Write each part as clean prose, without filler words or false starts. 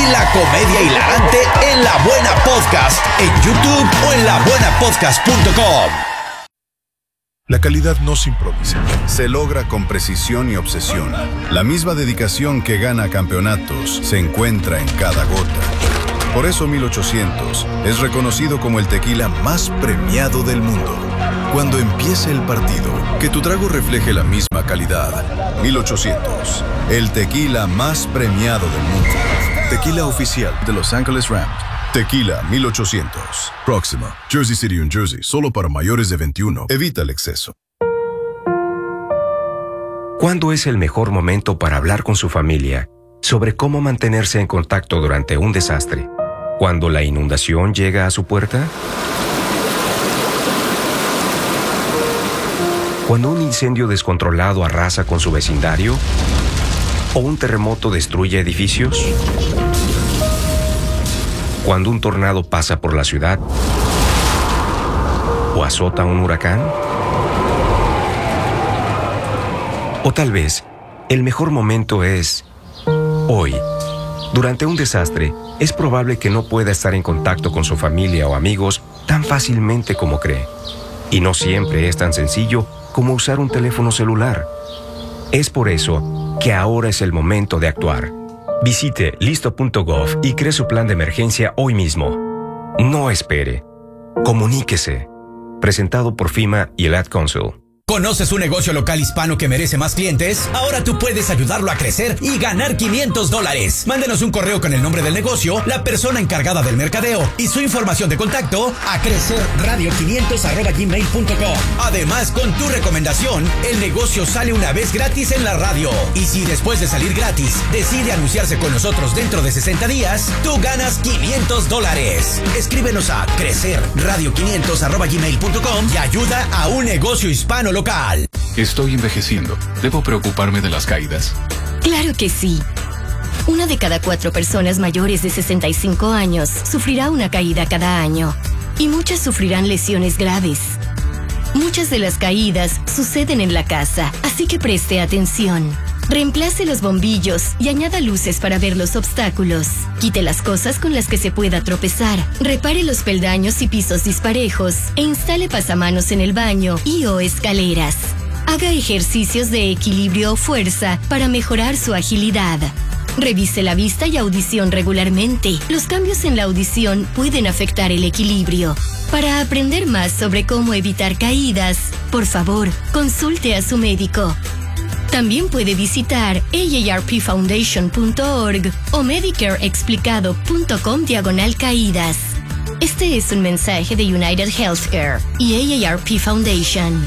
y la comedia hilarante en La Buena Podcast, en YouTube o en labuenapodcast.com. La calidad no se improvisa, se logra con precisión y obsesión. La misma dedicación que gana campeonatos se encuentra en cada gota. Por eso 1800 es reconocido como el tequila más premiado del mundo. Cuando empiece el partido, que tu trago refleje la misma calidad. 1800, el tequila más premiado del mundo. Tequila oficial de Los Angeles Rams. Tequila 1800. Próxima, Jersey City, New Jersey. Solo para mayores de 21. Evita el exceso. ¿Cuándo es el mejor momento para hablar con su familia sobre cómo mantenerse en contacto durante un desastre? ¿Cuando la inundación llega a su puerta? ¿Cuando un incendio descontrolado arrasa con su vecindario? ¿O un terremoto destruye edificios? ¿Cuando un tornado pasa por la ciudad? ¿O azota un huracán? O tal vez, el mejor momento es hoy. Durante un desastre, es probable que no pueda estar en contacto con su familia o amigos tan fácilmente como cree. Y no siempre es tan sencillo como usar un teléfono celular. Es por eso que ahora es el momento de actuar. Visite listo.gov y cree su plan de emergencia hoy mismo. No espere. Comuníquese. Presentado por FEMA y el Ad Council. ¿Conoces un negocio local hispano que merece más clientes? Ahora tú puedes ayudarlo a crecer y ganar $500. Mándenos un correo con el nombre del negocio, la persona encargada del mercadeo y su información de contacto a crecerradio500@gmail.com. Además, con tu recomendación, el negocio sale una vez gratis en la radio. Y si después de salir gratis decide anunciarse con nosotros dentro de 60 días, tú ganas $500. Escríbenos a crecerradio500@gmail.com y ayuda a un negocio hispano local. Estoy envejeciendo. ¿Debo preocuparme de las caídas? Claro que sí. 1 de cada 4 personas mayores de 65 años sufrirá una caída cada año. Y muchas sufrirán lesiones graves. Muchas de las caídas suceden en la casa, así que preste atención. Reemplace los bombillos y añada luces para ver los obstáculos. Quite las cosas con las que se pueda tropezar. Repare los peldaños y pisos disparejos e instale pasamanos en el baño y o escaleras. Haga ejercicios de equilibrio o fuerza para mejorar su agilidad. Revise la vista y audición regularmente. Los cambios en la audición pueden afectar el equilibrio. Para aprender más sobre cómo evitar caídas, por favor, consulte a su médico. También puede visitar aarpfoundation.org o medicareexplicado.com/caídas. Este es un mensaje de United Healthcare y AARP Foundation.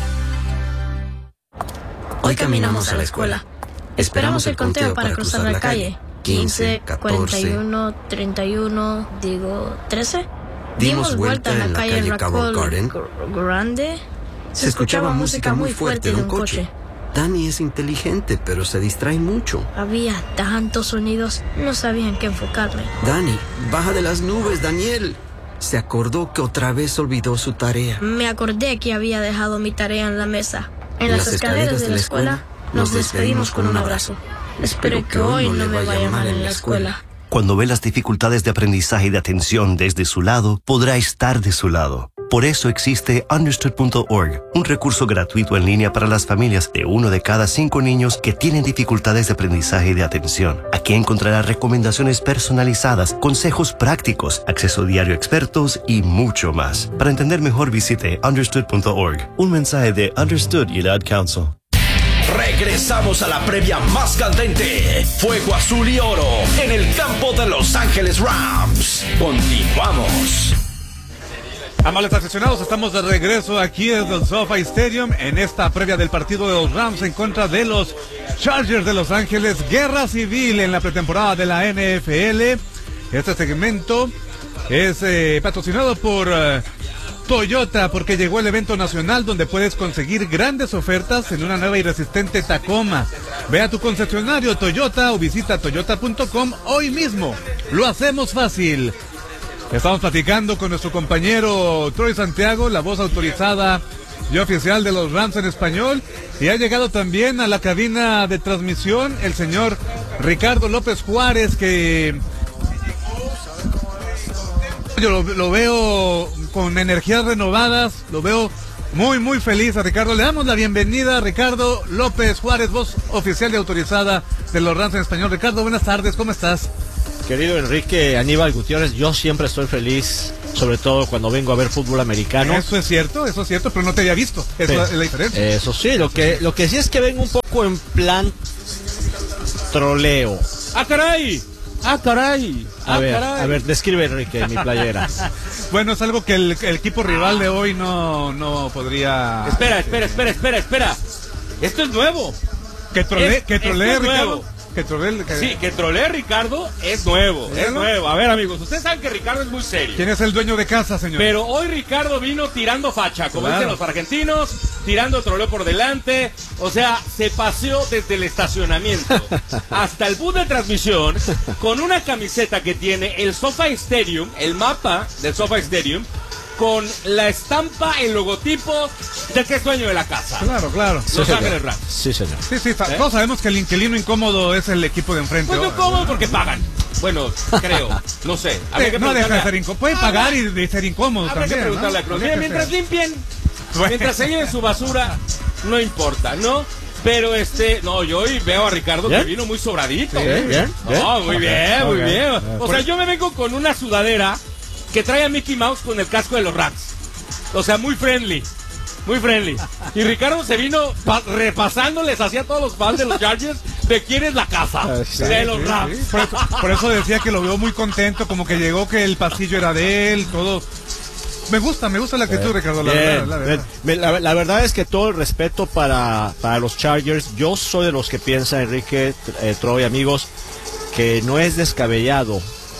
Hoy caminamos a la escuela. Esperamos el conteo para cruzar la calle. 15, 41, 31, 13. Dimos vuelta en la calle Carroll Garden. Grande. Se escuchaba música muy fuerte de un coche. Danny es inteligente, pero se distrae mucho. Había tantos sonidos, no sabía en qué enfocarme. Danny, baja de las nubes, Daniel. Se acordó que otra vez olvidó su tarea. Me acordé que había dejado mi tarea en la mesa. En las escaleras de la escuela, nos despedimos con un abrazo. Espero que hoy no me vaya mal en la escuela. Cuando ve las dificultades de aprendizaje y de atención desde su lado, podrá estar de su lado. Por eso existe Understood.org, un recurso gratuito en línea para las familias de 1 de cada 5 niños que tienen dificultades de aprendizaje y de atención. Aquí encontrará recomendaciones personalizadas, consejos prácticos, acceso diario a expertos y mucho más. Para entender mejor, visite Understood.org. Un mensaje de Understood y el Ad Council. Regresamos a la previa más candente. Fuego azul y oro en el campo de Los Ángeles Rams. Continuamos. Amables aficionados, estamos de regreso aquí en el SoFi Stadium en esta previa del partido de los Rams en contra de los Chargers de Los Ángeles. Guerra civil en la pretemporada de la NFL. Este segmento es patrocinado por Toyota, porque llegó el evento nacional donde puedes conseguir grandes ofertas en una nueva y resistente Tacoma. Ve a tu concesionario Toyota o visita toyota.com hoy mismo. Lo hacemos fácil. Estamos platicando con nuestro compañero Troy Santiago, la voz autorizada y oficial de los Rams en español, y ha llegado también a la cabina de transmisión el señor Ricardo López Juárez, que Yo lo veo con energías renovadas, lo veo muy, muy feliz a Ricardo. Le damos la bienvenida a Ricardo López Juárez, voz oficial y autorizada de los Rams en español. Ricardo, buenas tardes, ¿cómo estás? Querido Enrique Aníbal Gutiérrez, yo siempre estoy feliz, sobre todo cuando vengo a ver fútbol americano. Eso es cierto, pero no te había visto. Eso es la diferencia. Eso sí, lo que sí es que vengo un poco en plan troleo. ¡Ah, caray! A ver, describe, Enrique, mi playera. Bueno, es algo que el equipo rival de hoy no podría... Espera. Esto es nuevo. Que trolee, Ricardo. Nuevo. Sí, que trolee Ricardo es nuevo. Es nuevo. A ver, amigos, ustedes saben que Ricardo es muy serio. ¿Quién es el dueño de casa, señor? Pero hoy Ricardo vino tirando facha, como dicen los argentinos, tirando troleo por delante. O sea, se paseó desde el estacionamiento hasta el bus de transmisión con una camiseta que tiene el SoFi Stadium, el mapa del SoFi Stadium, con la estampa, el logotipo del que es dueño de la casa. Claro. Los Ángeles Rams. Sí, señor. Sí, todos sabemos que el inquilino incómodo es el equipo de enfrente. Pues no incómodo porque pagan. Bueno, creo, no sé. No deja de ser incómodo. Puede pagar y de ser incómodo también. Habrá que preguntarle a Cruz. Mientras limpien, mientras se lleven su basura, no importa, ¿no? Pero no, yo hoy veo a Ricardo que vino muy sobradito. Bien. No, muy bien. O sea, yo me vengo con una sudadera que trae a Mickey Mouse con el casco de los Rams. O sea, muy friendly. Y Ricardo se vino repasándoles hacia todos los fans de los Chargers de quién es la casa de los Rams. Sí. Por eso decía que lo veo muy contento, como que llegó que el pasillo era de él, todo. Me gusta la actitud, Ricardo, la verdad. La verdad es que todo el respeto para los Chargers. Yo soy de los que piensa, Enrique, Troy, amigos, que no es descabellado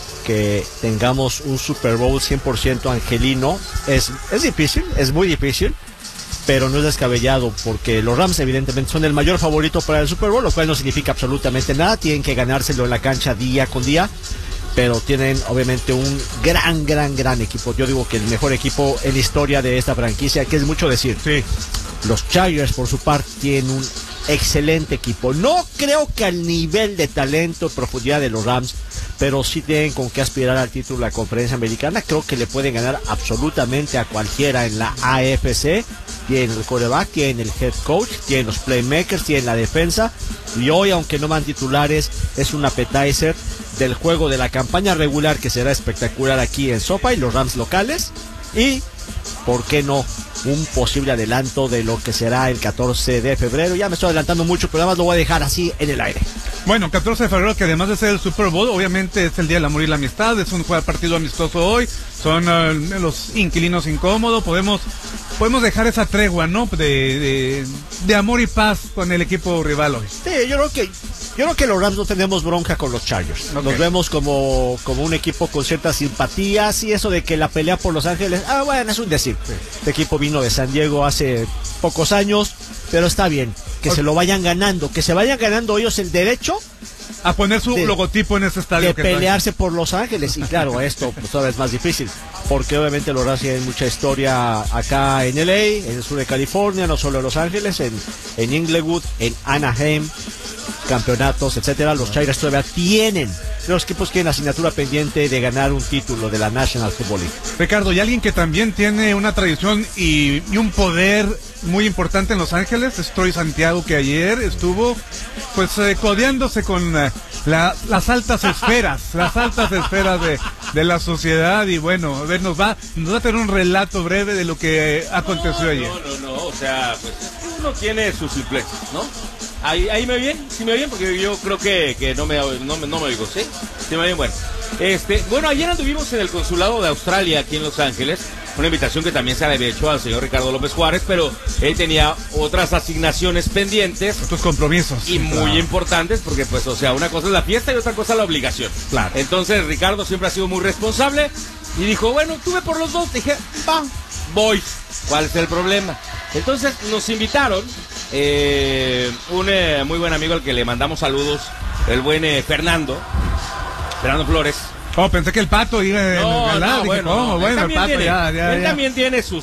que tengamos un Super Bowl 100% angelino. Es difícil, es muy difícil, pero no es descabellado, porque los Rams evidentemente son el mayor favorito para el Super Bowl, lo cual no significa absolutamente nada. Tienen que ganárselo en la cancha día con día, pero tienen obviamente un gran equipo. Yo digo que el mejor equipo en la historia de esta franquicia, que es mucho decir. Sí. Los Chargers, por su parte, tienen un excelente equipo. No creo que al nivel de talento y profundidad de los Rams, pero sí tienen con qué aspirar al título de la conferencia americana. Creo que le pueden ganar absolutamente a cualquiera en la AFC. Tienen el quarterback, tienen el head coach, tienen los playmakers, tienen la defensa. Y hoy, aunque no van titulares, es un appetizer del juego de la campaña regular, que será espectacular aquí en SoFi, los Rams locales. Y, ¿por qué no?, un posible adelanto de lo que será el 14 de febrero. Ya me estoy adelantando mucho, pero además lo voy a dejar así en el aire. Bueno, 14 de febrero, que además de ser el Super Bowl, obviamente es el Día del Amor y la Amistad, es un partido amistoso hoy, son los inquilinos incómodos, podemos dejar esa tregua, ¿no?, de amor y paz con el equipo rival hoy. Sí, yo creo que los Rams no tenemos bronca con los Chargers. Okay. Nos vemos como un equipo con ciertas simpatías, y eso de que la pelea por Los Ángeles, bueno, es un decir. Sí. Este equipo vino de San Diego hace pocos años, pero está bien, que se lo vayan ganando, que se vayan ganando ellos el derecho a poner su logotipo en ese estadio. De pelearse por Los Ángeles. Y claro, esto pues todavía es más difícil, porque obviamente los Rams tienen mucha historia acá en LA, en el sur de California, no solo en Los Ángeles, en Inglewood, en Anaheim, campeonatos, etcétera. Los Chargers todavía tienen, los equipos tienen la asignatura pendiente de ganar un título de la National Football League. Ricardo, y alguien que también tiene una tradición y un poder muy importante en Los Ángeles es Troy Santiago, que ayer estuvo pues codeándose con las altas esferas, de la sociedad, y bueno, a ver, nos va a tener un relato breve de lo que aconteció ayer. No, o sea, pues uno tiene sus suplexos, ¿no? Ahí me bien, sí me bien, porque yo creo que no me oigo, ¿sí? Sí me bien, bueno. Bueno, ayer anduvimos en el consulado de Australia aquí en Los Ángeles, una invitación que también se le había hecho al señor Ricardo López Juárez, pero él tenía otras asignaciones pendientes. Otros compromisos. Y muy importantes, porque pues, o sea, una cosa es la fiesta y otra cosa es la obligación. Claro. Entonces Ricardo siempre ha sido muy responsable y dijo, bueno, tuve por los dos, dije, voy. ¿Cuál es el problema? Entonces nos invitaron un muy buen amigo al que le mandamos saludos, el buen Fernando Flores. Oh, pensé que el Pato iba bueno, el Pato él también tiene sus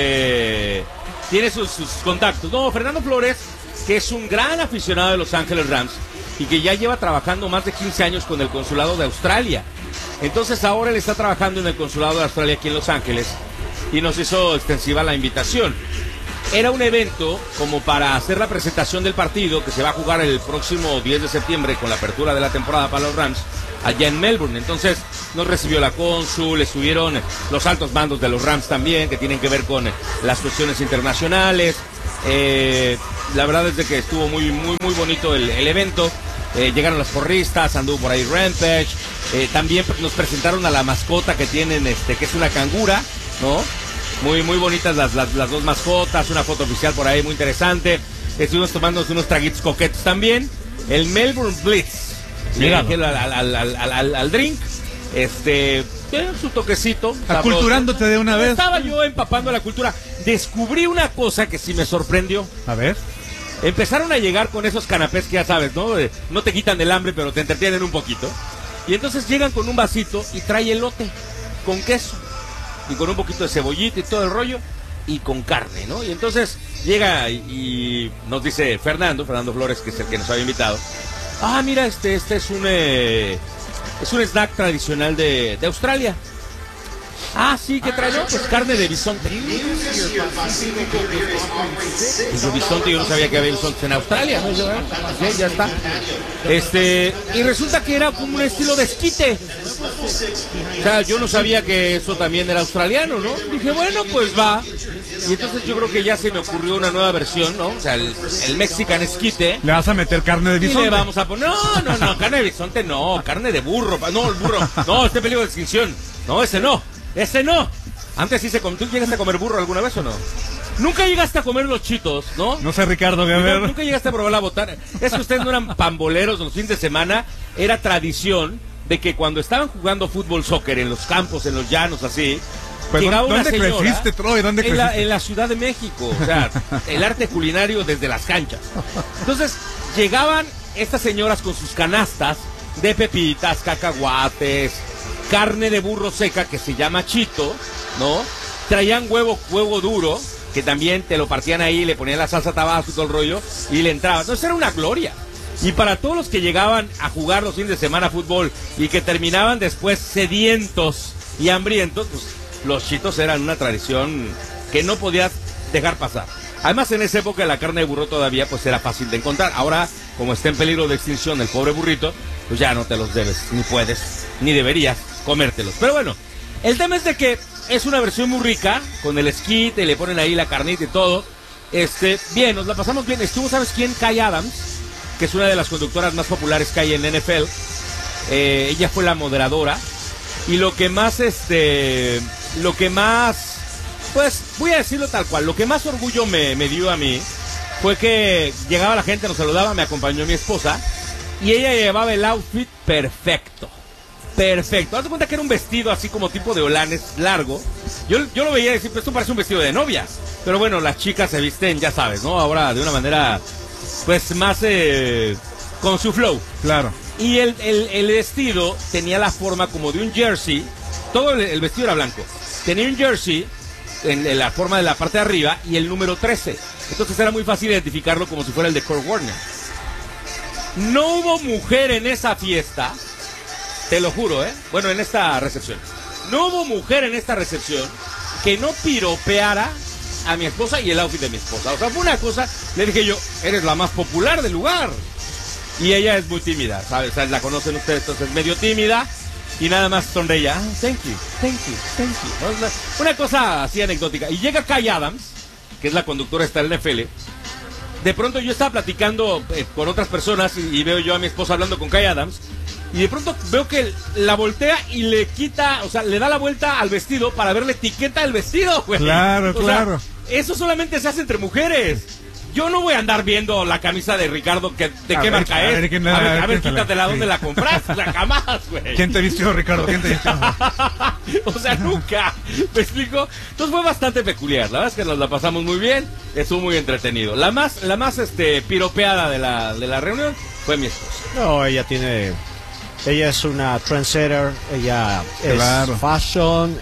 contactos. No, Fernando Flores, que es un gran aficionado de Los Ángeles Rams y que ya lleva trabajando más de 15 años con el consulado de Australia. Entonces ahora él está trabajando en el consulado de Australia aquí en Los Ángeles y nos hizo extensiva la invitación. Era un evento como para hacer la presentación del partido que se va a jugar el próximo 10 de septiembre con la apertura de la temporada para los Rams allá en Melbourne. Entonces nos recibió la cónsul, estuvieron los altos mandos de los Rams también, que tienen que ver con las cuestiones internacionales. La verdad es de que estuvo muy bonito el evento. Llegaron las porristas, anduvo por ahí Rampage. También nos presentaron a la mascota que tienen, que es una cangura, ¿no? Muy bonitas las dos mascotas, una foto oficial por ahí muy interesante. Estuvimos tomando unos traguitos coquetos también. El Melbourne Blitz, al drink, su toquecito. Aculturándote de una vez. Estaba yo empapando la cultura. Descubrí una cosa que sí me sorprendió. A ver. Empezaron a llegar con esos canapés que ya sabes, ¿no? No te quitan el hambre, pero te entretienen un poquito. Y entonces llegan con un vasito y trae elote con queso. Y con un poquito de cebollita y todo el rollo, y con carne, ¿no? Y entonces llega y nos dice Fernando Flores, que es el que nos había invitado. Mira, este es un snack tradicional de Australia. Sí, ¿qué trae? No, pues carne de bisonte. Pues bisonte, yo no sabía que había bisontes en Australia, ¿no? Ya está. Y resulta que era como un estilo de esquite. O sea, yo no sabía que eso también era australiano, ¿no? Dije, bueno, pues va. Y entonces yo creo que ya se me ocurrió una nueva versión, ¿no? O sea, el Mexican esquite. ¿Le vas a meter carne de bisonte? Y le vamos a poner, no, carne de bisonte no, carne de burro. No, el burro, no, este peligro de extinción. No, ese no. Antes sí se comió. ¿Tú llegaste a comer burro alguna vez o no? Nunca llegaste a comer los chitos, ¿no? No sé, Ricardo, que a ver. Nunca llegaste a probar la botana. Es que ustedes no eran pamboleros los fines de semana. Era tradición de que cuando estaban jugando fútbol, soccer en los campos, en los llanos, así. Pues, ¿dónde creciste, Troy? ¿Dónde creciste? En la Ciudad de México. O sea, el arte culinario desde las canchas. Entonces, llegaban estas señoras con sus canastas de pepitas, cacahuates, carne de burro seca que se llama chito, ¿no? Traían huevo duro, que también te lo partían ahí, le ponían la salsa tabasco y todo el rollo, y le entraba. Entonces era una gloria. Y para todos los que llegaban a jugar los fines de semana fútbol y que terminaban después sedientos y hambrientos, pues los chitos eran una tradición que no podías dejar pasar. Además, en esa época la carne de burro todavía pues era fácil de encontrar. Ahora, como está en peligro de extinción el pobre burrito, pues ya no te los debes, ni puedes, ni deberías comértelos. Pero bueno, el tema es de que es una versión muy rica, con el esquite, le ponen ahí la carnita y todo. Bien, nos la pasamos bien. Estuvo, ¿sabes quién? Kay Adams, que es una de las conductoras más populares que hay en NFL. Ella fue la moderadora. Y lo que más, pues, voy a decirlo tal cual, lo que más orgullo me dio a mí fue que llegaba la gente, nos saludaba, me acompañó mi esposa, y ella llevaba el outfit perfecto. Haz de cuenta que era un vestido así como tipo de holanes largo. Yo lo veía y decía, pues esto parece un vestido de novia. Pero bueno, las chicas se visten, ya sabes, ¿no? Ahora de una manera, pues más con su flow. Claro. Y el vestido tenía la forma como de un jersey. Todo el vestido era blanco. Tenía un jersey en la forma de la parte de arriba y el número 13. Entonces era muy fácil identificarlo como si fuera el de Kurt Warner. No hubo mujer en esa fiesta, te lo juro, bueno, en esta recepción. No hubo mujer en esta recepción que no piropeara a mi esposa y el outfit de mi esposa. O sea, fue una cosa, le dije yo, eres la más popular del lugar. Y ella es muy tímida, ¿sabes? O sea, la conocen ustedes, entonces es medio tímida. Y nada más sonreía. Thank you. Una cosa así anecdótica. Y llega Kay Adams, que es la conductora esta del NFL. De pronto yo estaba platicando con otras personas y veo yo a mi esposa hablando con Kay Adams. Y de pronto veo que la voltea y le quita, o sea, le da la vuelta al vestido para ver la etiqueta del vestido, güey. Claro. Eso solamente se hace entre mujeres. Yo no voy a andar viendo la camisa de Ricardo de qué marca es. A ver, quítatela, ¿dónde la compraste? La jamás, güey. ¿Quién te vistió, Ricardo? ¿Quién te vistió? O sea, nunca. ¿Me explico? Entonces fue bastante peculiar. La verdad es que nos la pasamos muy bien. Estuvo muy entretenido. La más piropeada de la reunión fue mi esposa. No, ella es una trendsetter. Ella es fashion.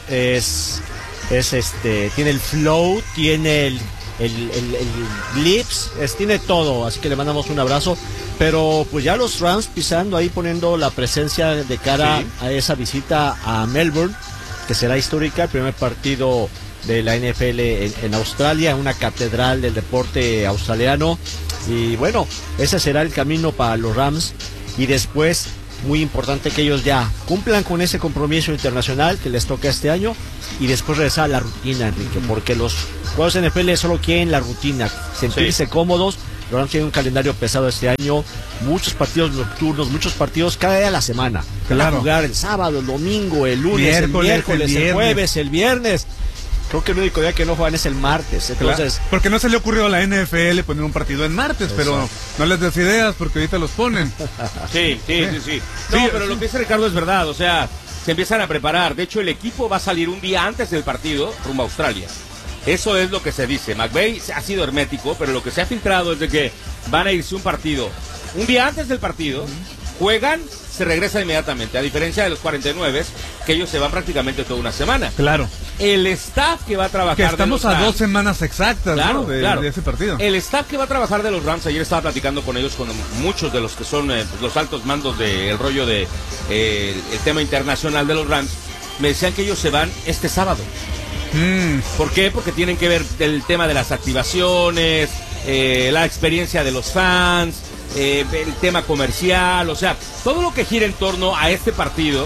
Tiene el flow, tiene el lips, tiene todo, así que le mandamos un abrazo. Pero pues ya los Rams pisando ahí, poniendo la presencia de cara a esa visita a Melbourne, que será histórica, el primer partido de la NFL en Australia, una catedral del deporte australiano. Y bueno, ese será el camino para los Rams. Y después, muy importante que ellos ya cumplan con ese compromiso internacional que les toca este año y después regresar a la rutina, Enrique, porque los jugadores de NFL solo quieren la rutina, sentirse cómodos. Los Rams tienen un calendario pesado este año, muchos partidos nocturnos, muchos partidos cada día de la semana. Claro. Jugar el sábado, el domingo, el lunes, el miércoles, el jueves, el viernes. Creo que el único día que no juegan es el martes. Entonces, claro, porque no se le ocurrió a la NFL poner un partido en martes, pero no les des ideas porque ahorita los ponen. Sí. No, pero lo que dice Ricardo es verdad, o sea, se empiezan a preparar. De hecho, el equipo va a salir un día antes del partido rumbo a Australia. Eso es lo que se dice. McVay ha sido hermético, pero lo que se ha filtrado es de que van a irse un partido un día antes del partido, juegan, se regresan inmediatamente, a diferencia de los 49, que ellos se van prácticamente toda una semana. Claro. El staff que va a trabajar que estamos de los a 2 semanas exactas, claro, ¿no? de ese partido. El staff que va a trabajar de los Rams, ayer estaba platicando con ellos, con muchos de los que son los altos mandos del rollo de el tema internacional de los Rams, me decían que ellos se van este sábado. ¿Por qué? Porque tienen que ver el tema de las activaciones, la experiencia de los fans, el tema comercial, o sea, todo lo que gira en torno a este partido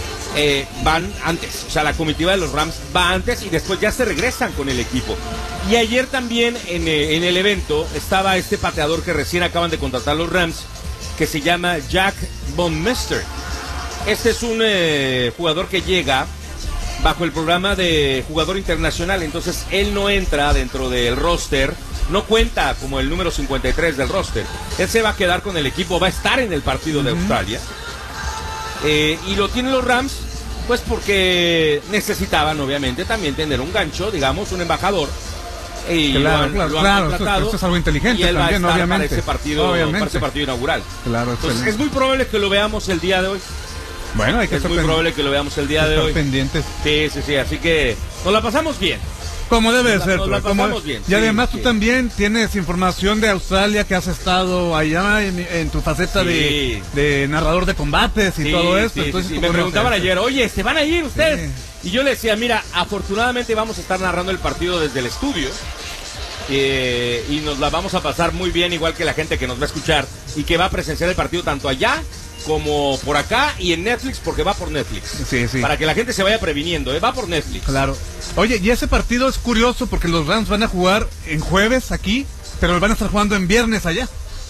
van antes. O sea, la comitiva de los Rams va antes y después ya se regresan con el equipo. Y ayer también en el evento estaba este pateador que recién acaban de contratar los Rams, que se llama Jack Baumeister. Este es un jugador que llega bajo el programa de jugador internacional, entonces él no entra dentro del roster, no cuenta como el número 53 del roster. Él se va a quedar con el equipo, va a estar en el partido de Australia. Y lo tienen los Rams, pues porque necesitaban obviamente también tener un gancho, digamos, un embajador. Y claro, lo han contratado, eso es algo inteligente y él también, va a estar obviamente. Para ese partido inaugural. Claro, entonces es muy probable que lo veamos el día de hoy. Bueno, hay que es muy probable que lo veamos el día de hoy. Pendientes. Sí, así que nos la pasamos bien. Como debe ser. Nos la pasamos bien. Y además tú también tienes información de Australia, que has estado allá en tu faceta de narrador de combates y todo esto. Entonces, me preguntaban ayer, oye, ¿se van a ir ustedes? Y yo le decía, mira, afortunadamente vamos a estar narrando el partido desde el estudio. Y nos la vamos a pasar muy bien, igual que la gente que nos va a escuchar y que va a presenciar el partido tanto allá como por acá y en Netflix, porque va por Netflix. Sí. Para que la gente se vaya previniendo, va por Netflix. Claro. Oye, y ese partido es curioso porque los Rams van a jugar en jueves aquí, pero van a estar jugando en viernes allía.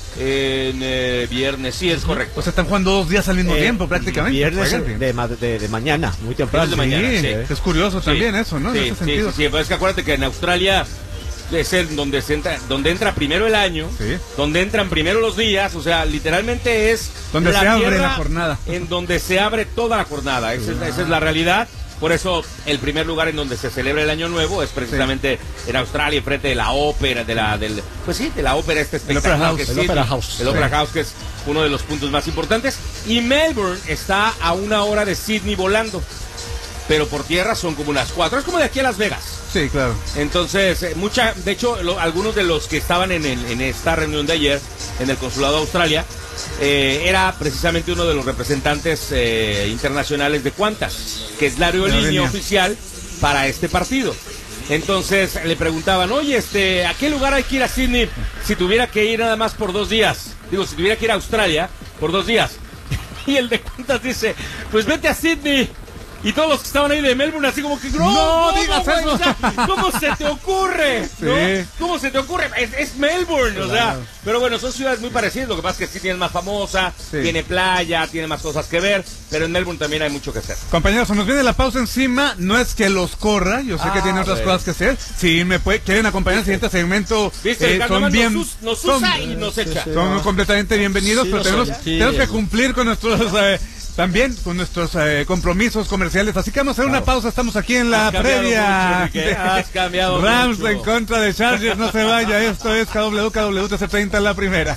En viernes, sí, es correcto. O sea, están jugando 2 días al mismo tiempo prácticamente. Viernes de mañana, muy temprano. De mañana, sí. Es curioso también eso, ¿no? Sí, en ese sentido. Sí, pero es que acuérdate que en Australia es donde entra primero el año, donde entran primero los días, o sea, literalmente es donde se abre la jornada. En donde se abre toda la jornada, esa es la realidad. Por eso el primer lugar en donde se celebra el Año Nuevo es precisamente en Australia, enfrente de la ópera, de la ópera, este espectáculo que es el Opera House, que es uno de los puntos más importantes. Y Melbourne está a 1 hora de Sydney volando, pero por tierra son como unas 4, es como de aquí a Las Vegas. Sí, claro. Entonces, de hecho, algunos de los que estaban en esta reunión de ayer en el Consulado de Australia, era precisamente uno de los representantes internacionales de Qantas, que es la aerolínea oficial para este partido. Entonces le preguntaban, oye, ¿a qué lugar hay que ir a Sydney si tuviera que ir nada más por 2 días? Digo, si tuviera que ir a Australia por 2 días. Y el de Qantas dice, pues vete a Sydney. Y todos los que estaban ahí de Melbourne así como que no digas eso. O sea, ¿cómo se te ocurre? Sí. ¿No? ¿Cómo se te ocurre? Es Melbourne, claro. O sea, pero bueno, son ciudades muy parecidas, lo que pasa es que Sydney es más famosa, tiene playa, tiene más cosas que ver, pero en Melbourne también hay mucho que hacer. Compañeros, se nos viene la pausa encima, no es que los corra, yo sé que tiene otras cosas que hacer. Si quieren acompañar el siguiente segmento, son bien nos usa y nos echa. Son completamente bienvenidos, pero tenemos que cumplir con nuestros también con nuestros compromisos comerciales, así que vamos a hacer una pausa. Estamos aquí en la previa de Rams en contra de Chargers. No se vaya, esto es KWTC30 La Primera.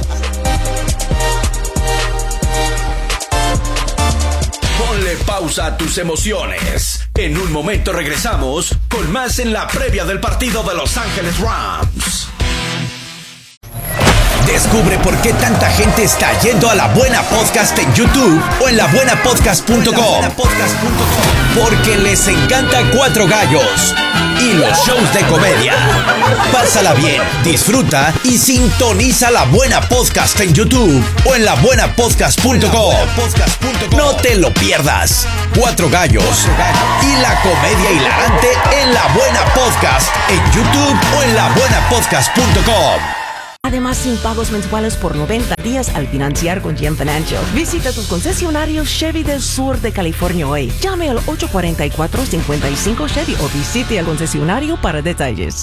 Ponle pausa a tus emociones. En un momento regresamos con más en la previa del partido de Los Ángeles Rams. Descubre por qué tanta gente está yendo a La Buena Podcast en YouTube o en labuenapodcast.com. Porque les encanta Cuatro Gallos y los shows de comedia. Pásala bien, disfruta y sintoniza La Buena Podcast en YouTube o en labuenapodcast.com. No te lo pierdas. Cuatro Gallos y la comedia hilarante en La Buena Podcast en YouTube o en labuenapodcast.com. Además, sin pagos mensuales por 90 días al financiar con GM Financial. Visita tus concesionarios Chevy del sur de California hoy. Llame al 844-55 Chevy o visite al concesionario para detalles.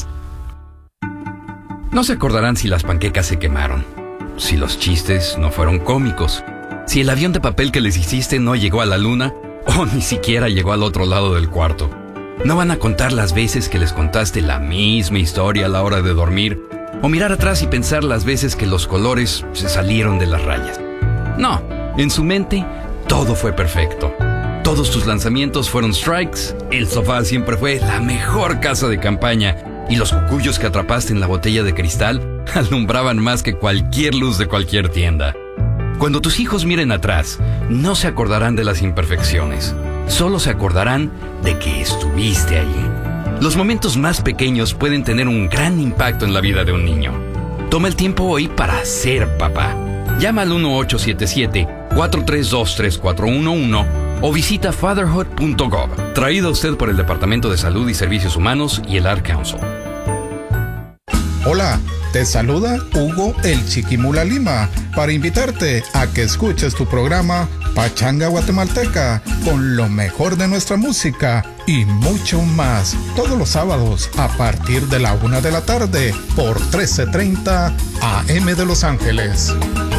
No se acordarán si las panquecas se quemaron, si los chistes no fueron cómicos, si el avión de papel que les hiciste no llegó a la luna o ni siquiera llegó al otro lado del cuarto. No van a contar las veces que les contaste la misma historia a la hora de dormir o mirar atrás y pensar las veces que los colores se salieron de las rayas. No, en su mente todo fue perfecto. Todos tus lanzamientos fueron strikes, el sofá siempre fue la mejor casa de campaña y los cucuyos que atrapaste en la botella de cristal alumbraban más que cualquier luz de cualquier tienda. Cuando tus hijos miren atrás, no se acordarán de las imperfecciones, solo se acordarán de que estuviste allí. Los momentos más pequeños pueden tener un gran impacto en la vida de un niño. Toma el tiempo hoy para ser papá. Llama al 1877-432-3411 o visita fatherhood.gov. Traído a usted por el Departamento de Salud y Servicios Humanos y el Ad Council. Hola, te saluda Hugo el Chiquimula Lima para invitarte a que escuches tu programa Pachanga Guatemalteca con lo mejor de nuestra música y mucho más todos los sábados a partir de la 1 de la tarde por 1330 AM de Los Ángeles.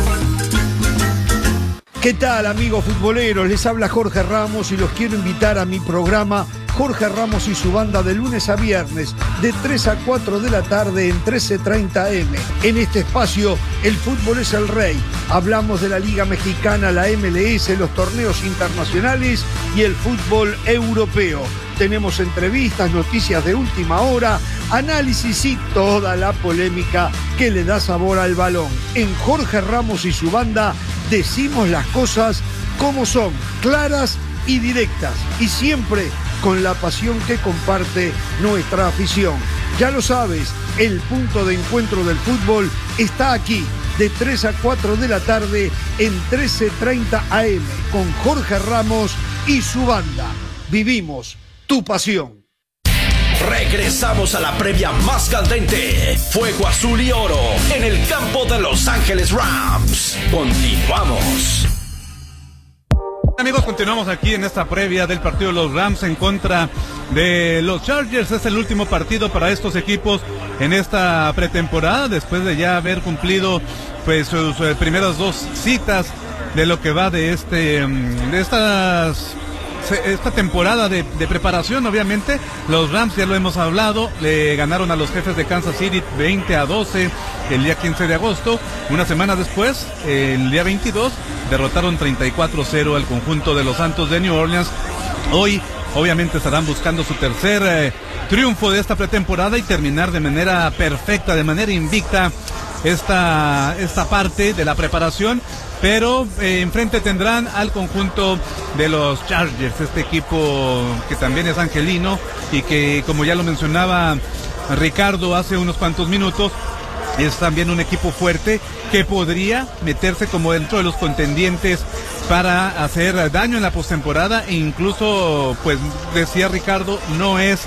¿Qué tal, amigos futboleros? Les habla Jorge Ramos y los quiero invitar a mi programa Jorge Ramos y su banda de lunes a viernes de 3 a 4 de la tarde en 1330 AM. En este espacio, el fútbol es el rey. Hablamos de la Liga Mexicana, la MLS, los torneos internacionales y el fútbol europeo. Tenemos entrevistas, noticias de última hora, análisis y toda la polémica que le da sabor al balón. En Jorge Ramos y su banda decimos las cosas como son, claras y directas, y siempre con la pasión que comparte nuestra afición. Ya lo sabes, el punto de encuentro del fútbol está aquí, de 3 a 4 de la tarde en 1330 AM, con Jorge Ramos y su banda. Vivimos tu pasión. Regresamos a la previa más candente. Fuego azul y oro en el campo de Los Ángeles Rams. Continuamos. Amigos, continuamos aquí en esta previa del partido de los Rams en contra de los Chargers. Es el último partido para estos equipos en esta pretemporada, después de ya haber cumplido pues sus primeras dos citas de lo que va de esta temporada de preparación. Obviamente los Rams, ya lo hemos hablado, le ganaron a los Jefes de Kansas City 20-12 el día 15 de agosto. Una semana después, el día 22, derrotaron 34-0 al conjunto de los Santos de New Orleans. Hoy obviamente estarán buscando su tercer triunfo de esta pretemporada y terminar de manera perfecta, de manera invicta esta parte de la preparación. Pero enfrente tendrán al conjunto de los Chargers, este equipo que también es angelino y que, como ya lo mencionaba Ricardo hace unos cuantos minutos, es también un equipo fuerte que podría meterse como dentro de los contendientes para hacer daño en la postemporada e incluso, pues decía Ricardo, no es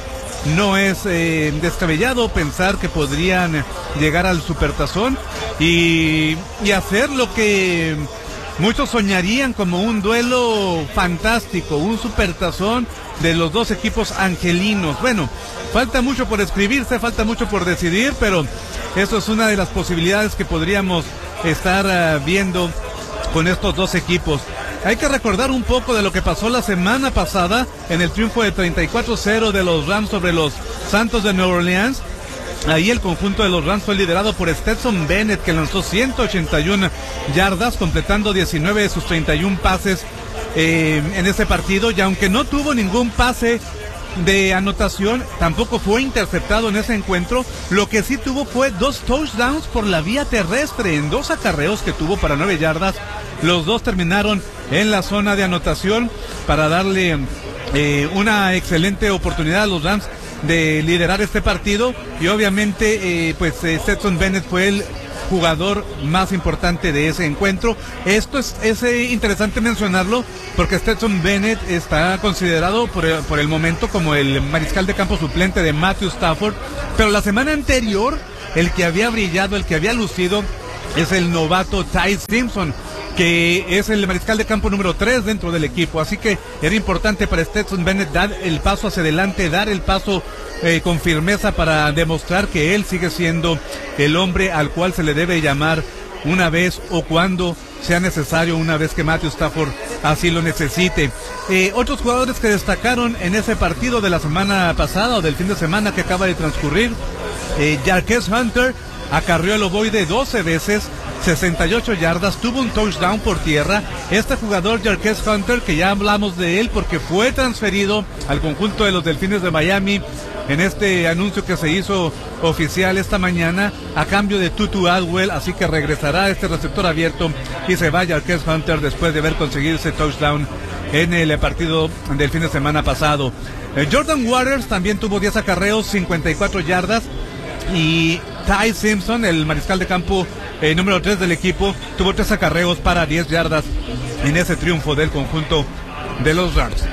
descabellado pensar que podrían llegar al supertazón y hacer lo que muchos soñarían como un duelo fantástico, un supertazón de los dos equipos angelinos. Bueno, falta mucho por escribirse, falta mucho por decidir, pero eso es una de las posibilidades que podríamos estar viendo con estos dos equipos. Hay que recordar un poco de lo que pasó la semana pasada en el triunfo de 34-0 de los Rams sobre los Santos de Nueva Orleans. Ahí el conjunto de los Rams fue liderado por Stetson Bennett, que lanzó 181 yardas, completando 19 de sus 31 pases en ese partido. Y aunque no tuvo ningún pase de anotación, tampoco fue interceptado en ese encuentro. Lo que sí tuvo fue 2 touchdowns por la vía terrestre en 2 acarreos que tuvo para 9 yardas. Los 2 terminaron en la zona de anotación para darle una excelente oportunidad a los Rams de liderar este partido. Y obviamente Stetson Bennett fue el jugador más importante de ese encuentro. Esto es interesante mencionarlo porque Stetson Bennett está considerado por el momento como el mariscal de campo suplente de Matthew Stafford, pero la semana anterior el que había brillado, el que había lucido es el novato Ty Simpson, que es el mariscal de campo número 3 dentro del equipo. Así que era importante para Stetson Bennett dar el paso hacia adelante, dar el paso con firmeza para demostrar que él sigue siendo el hombre al cual se le debe llamar una vez o cuando sea necesario, una vez que Matthew Stafford así lo necesite. Otros jugadores que destacaron en ese partido de la semana pasada o del fin de semana que acaba de transcurrir, Jarquez Hunter acarreó el ovoide 12 veces, 68 yardas, tuvo un touchdown por tierra. Este jugador, Jarquez Hunter, que ya hablamos de él porque fue transferido al conjunto de los Delfines de Miami en este anuncio que se hizo oficial esta mañana a cambio de Tutu Atwell, así que regresará este receptor abierto y se va Jarquez Hunter después de haber conseguido ese touchdown en el partido del fin de semana pasado. Jordan Waters también tuvo 10 acarreos, 54 yardas, y Ty Simpson, el mariscal de campo número 3 del equipo, tuvo 3 acarreos para 10 yardas en ese triunfo del conjunto de los Rams.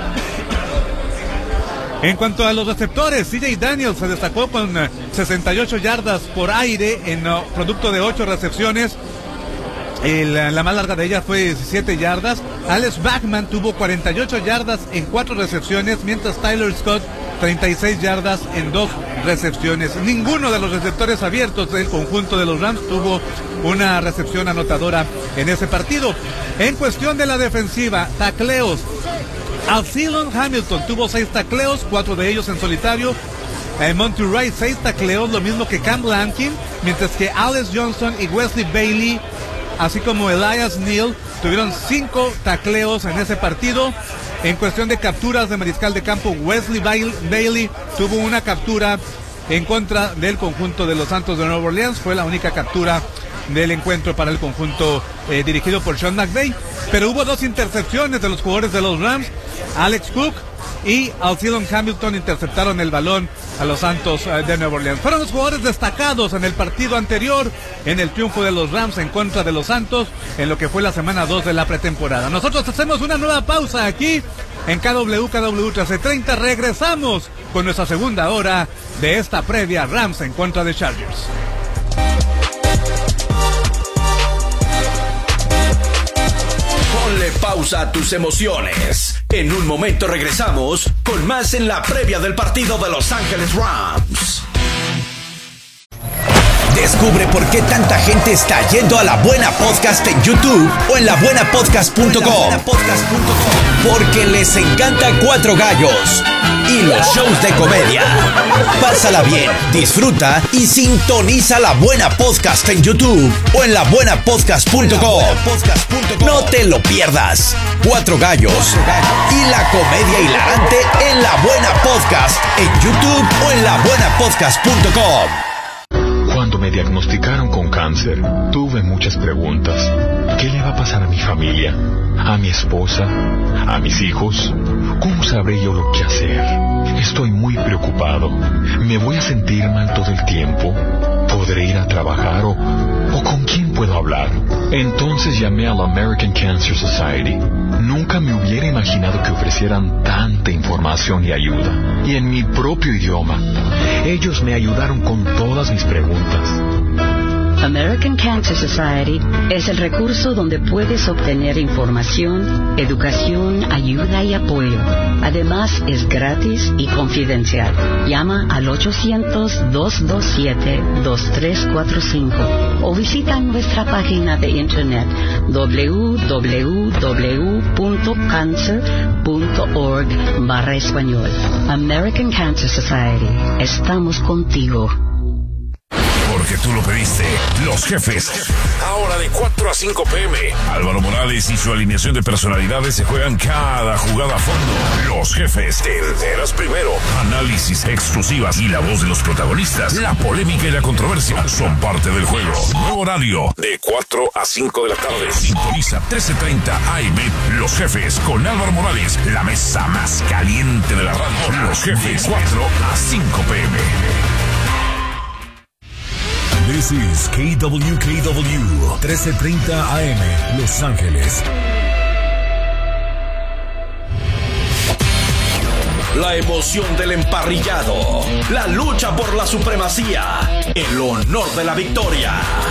En cuanto a los receptores, CJ Daniels se destacó con 68 yardas por aire en producto de 8 recepciones. La más larga de ellas fue 17 yardas. Alex Bachman tuvo 48 yardas en 4 recepciones, mientras Tyler Scott 36 yardas en 2 recepciones. Ninguno de los receptores abiertos del conjunto de los Rams tuvo una recepción anotadora en ese partido. En cuestión de la defensiva, tacleos. Alcilon Hamilton tuvo 6 tacleos, 4 de ellos en solitario. Monty Wright 6 tacleos, lo mismo que Cam Lankin, mientras que Alex Johnson y Wesley Bailey, así como Elias Neal, tuvieron 5 tacleos en ese partido. En cuestión de capturas de mariscal de campo, Wesley Bailey tuvo una captura en contra del conjunto de los Santos de Nueva Orleans. Fue la única captura del encuentro para el conjunto dirigido por Sean McVay. Pero hubo 2 intercepciones de los jugadores de los Rams. Alex Cook y Alcilon Hamilton interceptaron el balón a los Santos de Nueva Orleans. Fueron los jugadores destacados en el partido anterior, en el triunfo de los Rams en contra de los Santos, en lo que fue la semana 2 de la pretemporada. Nosotros hacemos una nueva pausa aquí en KW 1330. Regresamos con nuestra segunda hora de esta previa Rams en contra de Chargers. Ponle pausa a tus emociones. En un momento regresamos con más en la previa del partido de Los Ángeles Rams. Descubre por qué tanta gente está yendo a La Buena Podcast en YouTube o en labuenapodcast.com. Porque les encanta Cuatro Gallos y los shows de comedia. Pásala bien, disfruta y sintoniza La Buena Podcast en YouTube o en labuenapodcast.com. No te lo pierdas. Cuatro Gallos y la comedia hilarante en La Buena Podcast en YouTube o en labuenapodcast.com. Cuando me diagnosticaron con cáncer, tuve muchas preguntas. ¿Qué le va a pasar a mi familia? ¿A mi esposa? ¿A mis hijos? ¿Cómo sabré yo lo que hacer? Estoy muy preocupado. ¿Me voy a sentir mal todo el tiempo? ¿Podré ir a trabajar o con quién puedo hablar? Entonces llamé a la American Cancer Society. Nunca me hubiera imaginado que ofrecieran tanta información y ayuda. Y en mi propio idioma. Ellos me ayudaron con todas mis preguntas. American Cancer Society es el recurso donde puedes obtener información, educación, ayuda y apoyo. Además, es gratis y confidencial. Llama al 800-227-2345 o visita nuestra página de internet www.cancer.org/español. American Cancer Society. Estamos contigo. Jorge tú lo pediste. Los Jefes. Ahora de 4 a 5 p.m. Álvaro Morales y su alineación de personalidades se juegan cada jugada a fondo. Los Jefes. Te enteras primero. Análisis exclusivas y la voz de los protagonistas. La polémica y la controversia son parte del juego. Nuevo horario de 4 a 5 de la tarde. Sintoniza 13:30 AM. Los Jefes con Álvaro Morales. La mesa más caliente de la radio. Los Jefes 4 a 5 p.m. This is KWKW 1330 AM Los Ángeles. La emoción del emparrillado, la lucha por la supremacía, el honor de la victoria.